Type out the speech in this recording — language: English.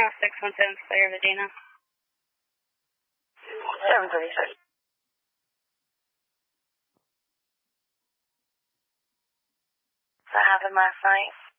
617 Clear Regina. 736. So happened last night.